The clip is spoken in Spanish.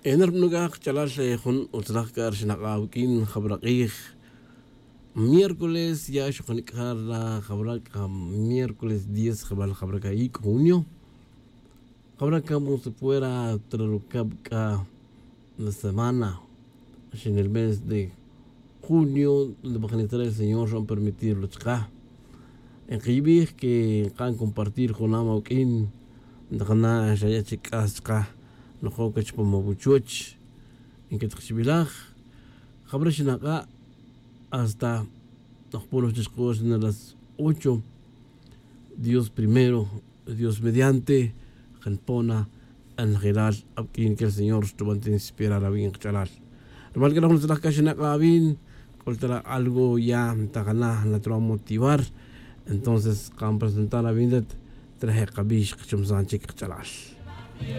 Ener nuga chalal hun utlakar shinaqawkin khabraqih miércoles ya shuknikar la khabraka miércoles 10 khabal khabraka junio khabraka como si fuera tralukabka la semana en el mes de junio donde va a estar el Señor son permitir los en Qibih que can compartir con Amaukin ndakana shaya chikaska no que chupamo buchuch en que txbilaj khabra shinaqa hasta los pueblos discos en las 8 Dios primero Dios mediante Jalpona en general abkin que el Señor estuvo a inspirar a bien chalal normal que no se las calle naqa bien coltara algo ya tagana la tra motivar entonces can presentar a bien traje qabish chumsan chik chalal